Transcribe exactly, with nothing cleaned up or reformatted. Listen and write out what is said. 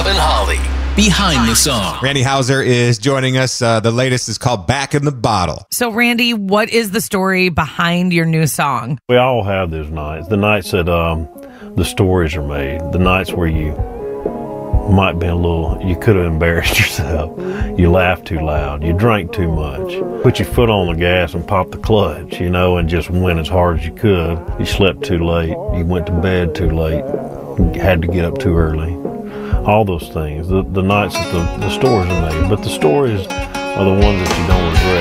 Rob and Holly. Behind the Song. Randy Houser is joining us. Uh, the latest is called Back in the Bottle. So, Randy, what is the story behind your new song? We all have those nights. The nights that um, the stories are made. The nights where you might be a little, you could have embarrassed yourself. You laughed too loud. You drank too much. Put your foot on the gas and popped the clutch, you know, and just went as hard as you could. You slept too late. You went to bed too late. You had to get up too early. All those things. The, the nights that the, the stories are made. But the stories are the ones that you don't regret.